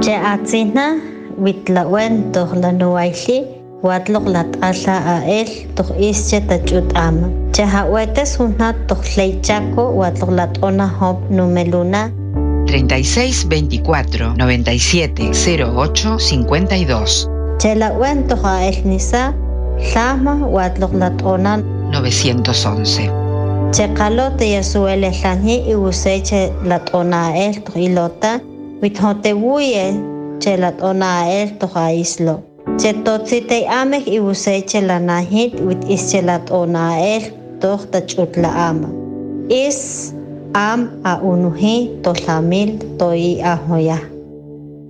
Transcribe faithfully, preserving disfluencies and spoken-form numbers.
Che atzina witlawen toh la nuaili watlok lat ala a el toh ische tachut ama. Che hawetes una toh leichaco watlok lat ona hop numeluna. treinta y seis veinticuatro noventa y siete cero ocho cincuenta y dos. Che la wen toh a el nisa lama watlok lat ona novecientos once. Che kalote yasuele lani y useche lat ona el toh ilota withote wuye che lat ona el toh a islo. Che totsite amek y useche la nahit wit ische lat ona el toh tachut la ama. Is am a unuhi to lamil to i ahoya.